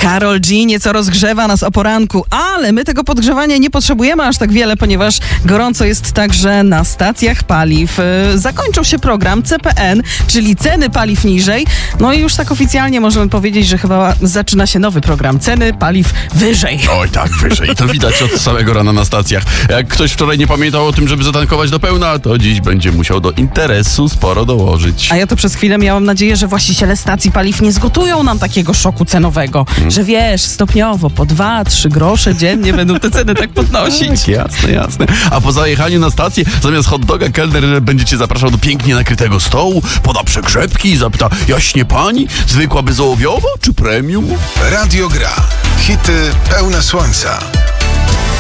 Karol G nieco rozgrzewa nas o poranku, ale my tego podgrzewania nie potrzebujemy aż tak wiele, ponieważ gorąco jest także na stacjach paliw. Zakończył się program CPN, czyli ceny paliw niżej. No i już tak oficjalnie możemy powiedzieć, że chyba zaczyna się nowy program ceny paliw wyżej. Oj tak, wyżej. To widać od samego rana na stacjach. Jak ktoś wczoraj nie pamiętał o tym, żeby zatankować do pełna, to dziś będzie musiał do interesu sporo dołożyć. A ja to przez chwilę miałam nadzieję, że właściciele stacji paliw nie zgotują nam takiego szoku cenowego, że wiesz, stopniowo po 2-3 grosze dziennie będą te ceny tak podnosić. Tak, jasne. A po zajechaniu na stację, zamiast hot doga kelner będzie cię zapraszał do pięknie nakrytego stołu, poda przegrzebki i zapyta: jaśnie pani, zwykła bezołowiowa czy premium? Radio Gra. Hity pełne słońca.